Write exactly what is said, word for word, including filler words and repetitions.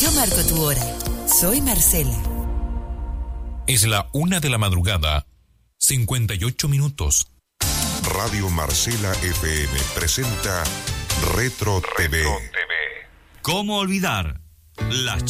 Yo marco tu hora. Soy Marcela. Es la una de la madrugada, cincuenta y ocho minutos. Radio Marcela F M presenta Retro T V. ¿Cómo olvidar las